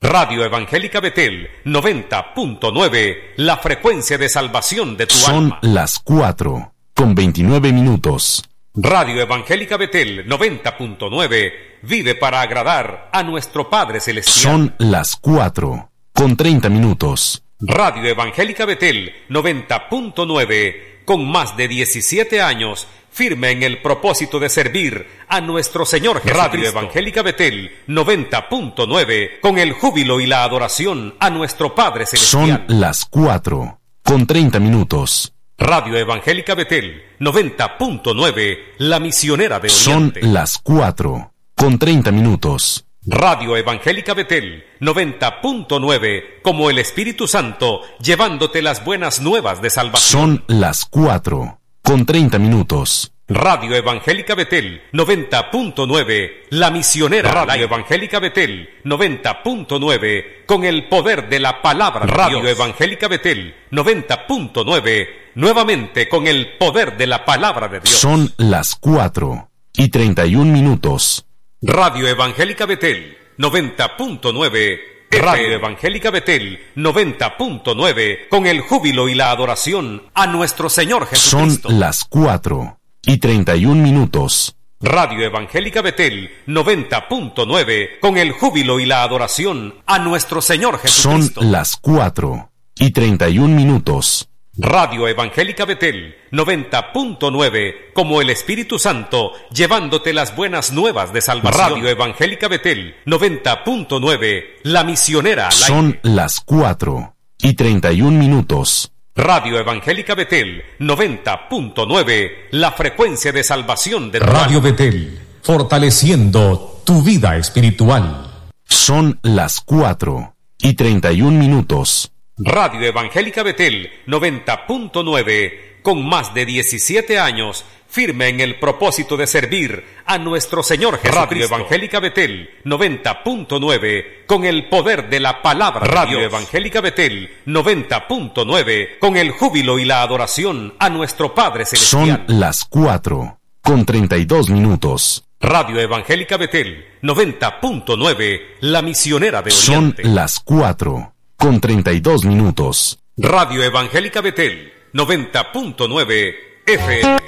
Radio Evangélica Betel 90.9, la frecuencia de salvación de tu alma. Son las 4:29. Radio Evangélica Betel 90.9 vive para agradar a nuestro Padre Celestial. Son las 4:30. Radio Evangélica Betel 90.9, con más de 17 años, firme en el propósito de servir a nuestro Señor Jesucristo. Radio Evangélica Betel 90.9, con el júbilo y la adoración a nuestro Padre Celestial. Son las 4:30. Radio Evangélica Betel 90.9, la misionera de Oriente. Son las 4:30. Radio Evangélica Betel 90.9, como el Espíritu Santo, llevándote las buenas nuevas de salvación. Son las 4:30. Radio Evangélica Betel 90.9, la misionera. Radio Evangélica Betel 90.9, con el poder de la palabra de Radio Dios. Evangélica Betel 90.9, nuevamente con el poder de la palabra de Dios. Son las 4:31. Radio Evangélica Betel 90.9, Radio Evangélica Betel 90.9, con el júbilo y la adoración a nuestro Señor Jesucristo. Son las 4:31. Radio Evangélica Betel 90.9, con el júbilo y la adoración a nuestro Señor Jesucristo. Son las 4:31. Radio Evangélica Betel 90.9, como el Espíritu Santo, llevándote las buenas nuevas de salvación. Radio Evangélica Betel 90.9, la misionera al aire. Son las 4:31. Radio Evangélica Betel 90.9, la frecuencia de salvación de Radio Betel, fortaleciendo tu vida espiritual. Son las 4:31. Radio Evangélica Betel 90.9, con más de 17 años, firme en el propósito de servir a nuestro Señor Jesucristo. Radio Evangélica Betel 90.9, con el poder de la palabra de Radio Dios. Evangélica Betel 90.9, con el júbilo y la adoración a nuestro Padre Celestial. Son las 4:32. Radio Evangélica Betel 90.9, la misionera de Oriente. Son las 4:32. Radio Evangélica Betel 90.9 FM.